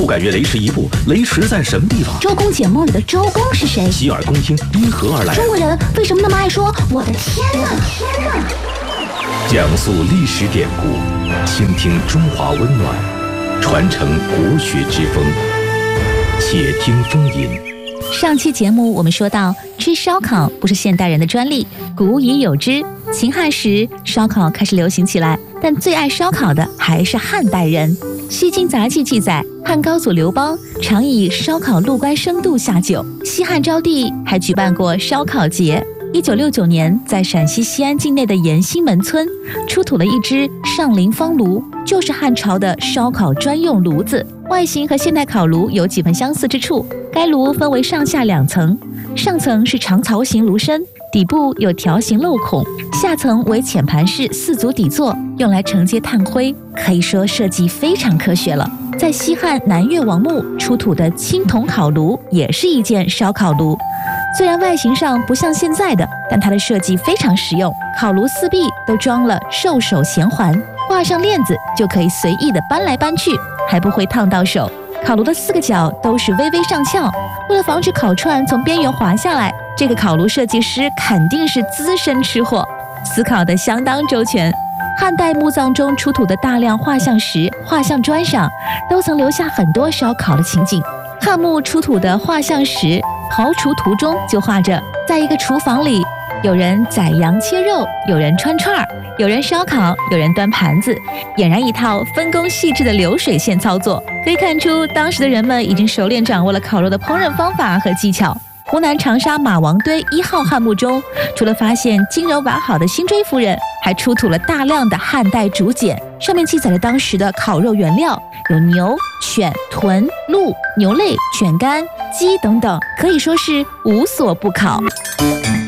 感觉雷池一步，雷池在什么地方？ 周公解梦里的周公是谁？ 洗耳恭听，因何而来？ 中国人为什么那么爱说我的天哪？ 讲述历史典故，倾听中华温暖，传承国学之风。且听风吟。 上期节目我们说到，吃烧烤不是现代人的专利，古已有之。秦汉时，烧烤开始流行起来，但最爱烧烤的还是汉代人。《西京杂记》记载，汉高祖刘邦常以烧烤入关生度下酒，西汉昭帝还举办过烧烤节。1969年，在陕西西安境内的延兴门村出土了一只上林方炉，就是汉朝的烧烤专用炉子。外形和现代烤炉有几分相似之处。该炉分为上下两层，上层是长槽形炉身，底部有条形镂孔，下层为浅盘式4足底座，用来承接炭灰，可以说设计非常科学了。在西汉南越王墓出土的青铜烤炉也是一件烧烤炉，虽然外形上不像现在的，但它的设计非常实用。烤炉四壁都装了兽首衔环，挂上链子就可以随意的搬来搬去，还不会烫到手。烤炉的4个角都是微微上翘，为了防止烤串从边缘滑下来，这个烤炉设计师肯定是资深吃货，思考得相当周全。汉代墓葬中出土的大量画像石、画像砖上，都曾留下很多烧烤的情景。汉墓出土的画像石刨除图中就画着，在一个厨房里，有人宰羊切肉，有人穿串儿，有人烧烤，有人端盘子，俨然一套分工细致的流水线操作。可以看出，当时的人们已经熟练掌握了烤肉的烹饪方法和技巧。湖南长沙马王堆1号汉墓中，除了发现金人完好的辛追夫人，还出土了大量的汉代竹简，上面记载了当时的烤肉原料有牛、犬、豚、鹿、牛肋、犬肝、鸡等等，可以说是无所不烤。